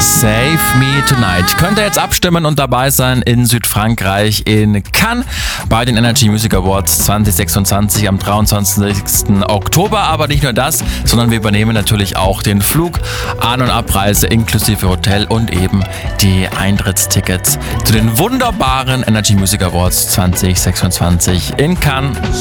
Save Me Tonight. Könnt ihr jetzt abstimmen und dabei sein in Südfrankreich in Cannes bei den Energy Music Awards 2026 am 23. Oktober. Aber nicht nur das, sondern wir übernehmen natürlich auch den Flug, An- und Abreise inklusive Hotel und eben die Eintrittstickets zu den wunderbaren Energy Music Awards 2026 in Cannes.